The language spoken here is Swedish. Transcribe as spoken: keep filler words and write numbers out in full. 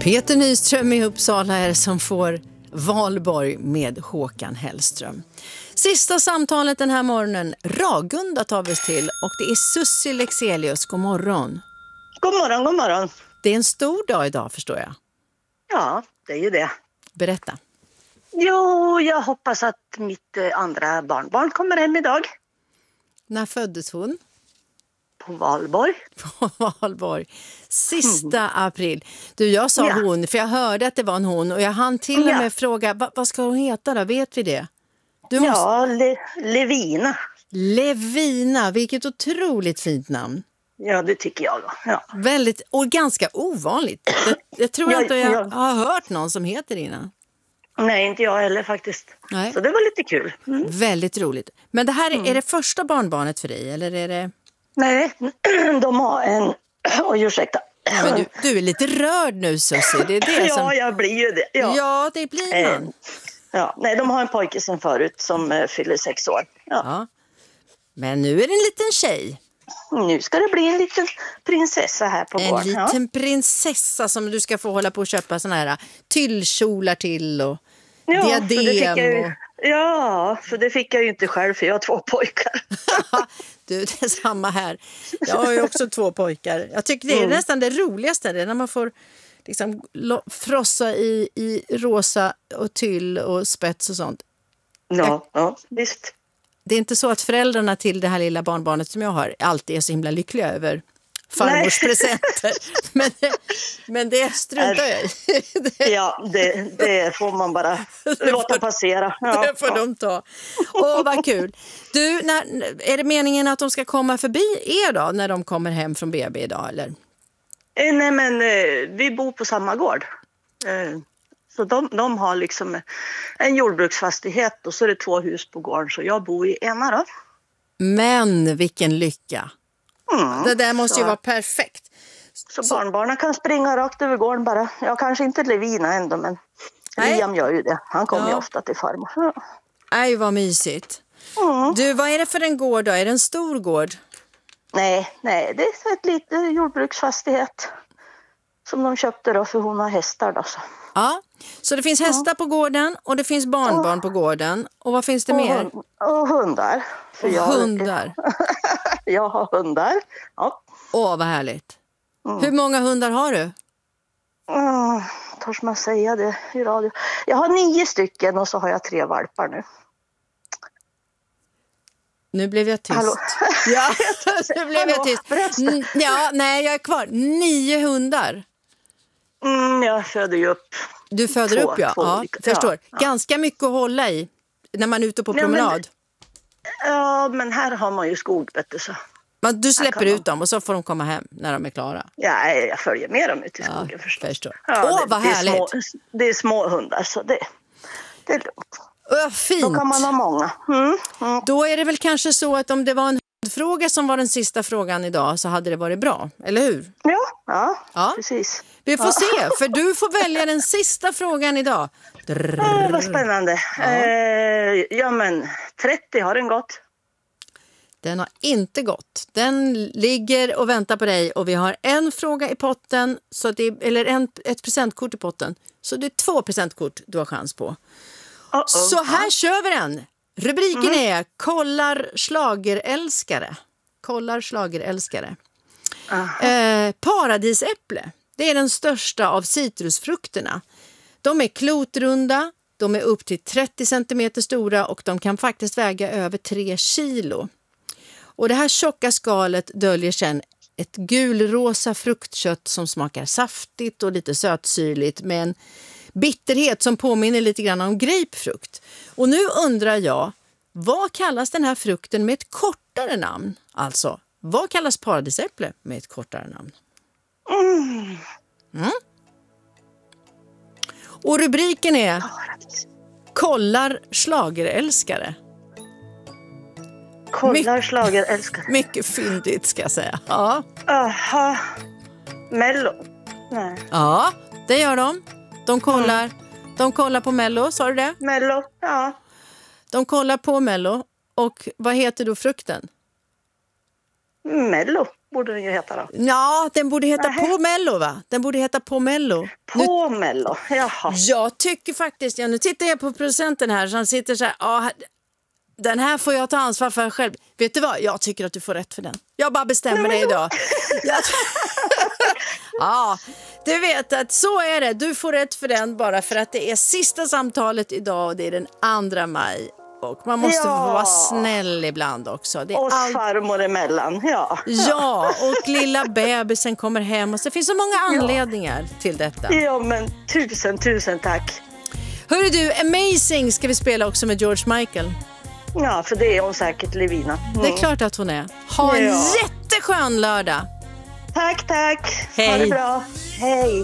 Peter Nyström i Uppsala är som får Valborg med Håkan Hellström. Sista samtalet den här morgonen. Ragunda tar vi till och det är Sussi Lexelius. God morgon. God morgon, god morgon. Det är en stor dag idag förstår jag. Ja, det är ju det. Berätta. Jo, jag hoppas att mitt eh, andra barnbarn kommer hem idag. När föddes hon? På Valborg. På Valborg. Sista april. Du, jag sa Ja. hon, för jag hörde att det var en hon. Och jag hann till och Ja. med fråga, va, vad ska hon heta då? Vet vi det? Du måste... Ja, Le- Levina. Levina, vilket otroligt fint namn. Ja, det tycker jag då. Ja. Väldigt, och ganska ovanligt. Jag, jag tror Ja, inte jag ja. har hört någon som heter det innan. Nej, inte jag heller faktiskt. Nej. Så det var lite kul. Mm. Väldigt roligt. Men det här är, är det första barnbarnet för dig? Eller är det... Nej, de har en... Oj, ursäkta. Ja, men du, du är lite rörd nu, Sussi. Det är det Ja, som... jag blir ju det. Ja. Ja, det blir man. Eh, ja. Nej, de har en pojke sen förut som eh, fyller sex år. Ja. Ja. Men nu är det en liten tjej. Nu ska det bli en liten prinsessa här på En gården. liten Ja. prinsessa som du ska få hålla på och köpa såna här tyllkjolar till och Ja, för det fick diadem. jag ju, Och... ja, för det fick jag ju inte själv för jag har två pojkar. Du, det är samma här. Jag har ju också två pojkar. Jag tycker det är Mm. nästan det roligaste. Det är när man får liksom lo- frossa i, i rosa och tyll och spets och sånt. Ja, ja, visst. Det är inte så att föräldrarna till det här lilla barnbarnet som jag har alltid är så himla lyckliga över farmors presenter. Men, men det struntar jag i. Det, Ja, det, det får man bara låta passera. Ja, det får ja. de ta. Åh, vad kul. Du, när, är det meningen att de ska komma förbi er då när de kommer hem från B B idag, eller? Eh, Nej, men eh, vi bor på samma gård. Eh, Så de, de har liksom en jordbruksfastighet och så är det två hus på gården. Så jag bor i ena då. Men vilken lycka. Mm, Det där måste så, ju vara perfekt. Så barnbarnen kan springa rakt över gården bara. Jag kanske inte Levina ändå, men Nej. Liam gör ju det. Han kommer Ja. ju ofta till farmor. Ja. Nej, vad mysigt. Mm. Du, vad är det för en gård då? Är det en stor gård? Nej, nej, det är ett litet jordbruksfastighet som de köpte då för hon har hästar då. Så. Ja, så det finns hästar på gården och det finns barnbarn på gården. Och vad finns det Och, mer? hund, och hundar. För Och jag, hundar. jag har hundar. Ja. Åh, vad härligt. Hur många hundar har du? Mm, törs man säga det i radio? Jag har nio stycken och så har jag tre valpar nu. Nu blev jag tyst. Hallå? Ja, nu blev jag Hallå, tyst. berätta. N- ja, nej, jag är kvar. Nio hundar. Mm, jag föder ju upp. Du föder Två, upp, ja. två ja olika. förstår. Ja, ja. Ganska mycket att hålla i när man är ute på Ja, men- promenad. Ja, men här har man ju skog, vet du, så. Men du släpper kan ut dem och så får de komma hem när de är klara. Ja, jag följer med dem ut i Ja, skogen förstås. förstår. Ja, Åh, det, vad det är härligt. Små, det är små hundar, så det, det är lugnt. Öh, fint. Då kan man ha många. Mm, mm. Då är det väl kanske så att om det var en hundfråga som var den sista frågan idag så hade det varit bra, eller hur? Ja, ja, Ja. precis. Vi får Ja. se, för du får välja den sista frågan idag. Ja, vad spännande. Ja. Eh, ja, men trettio har den gått. Den har inte gått. Den ligger och väntar på dig och vi har en fråga i potten, så det är, eller en, ett presentkort i potten. Så det är två presentkort du har chans på. Uh-oh. Så här kör vi den. Rubriken mm. är Kollar schlagerälskare. Kollar schlagerälskare. Eh, paradisäpple. Det är den största av citrusfrukterna. De är klotrunda, de är upp till trettio centimeter stora och de kan faktiskt väga över tre kilo. Och det här tjocka skalet döljer sedan ett gulrosa fruktkött som smakar saftigt och lite sötsyrligt med en bitterhet som påminner lite grann om grapefrukt. Och nu undrar jag, vad kallas den här frukten med ett kortare namn? Alltså, vad kallas paradisäpple med ett kortare namn? Mm. Mm. Och rubriken är Kollar schlagerälskare. Kollar schlagerälskare. Mycket fyndigt ska jag säga. Ja. Aha. Mello. Nej. Ja, det gör de. De kollar, mm. de kollar på Mello, sa du det? Mello, ja. De kollar på Mello. Och vad heter då frukten? Mello. borde den ju heta då. Ja, den borde heta Nähä. På Mello, va? Den borde heta På Mello. På nu... Mello, jaha. Jag tycker faktiskt, ja, nu tittar jag på producenten här, så han sitter så här, ja, den här får jag ta ansvar för själv. Vet du vad? Jag tycker att du får rätt för den. Jag bara bestämmer det idag. Jag... ja, du vet att så är det. Du får rätt för den bara för att det är sista samtalet idag och det är den andra maj. Och man måste ja. få vara snäll ibland också. Det är och all... farmor emellan, ja. Ja, och lilla bebisen kommer hem. Och så det finns så många anledningar ja. till detta. Ja, men tusen, tusen tack. Hörru du, Amazing ska vi spela också med George Michael. Ja, för det är hon säkert, Levina. Mm. Det är klart att hon är. Ha en ja. jätteskön lördag. Tack, tack. Hej. Ha det bra. Hej.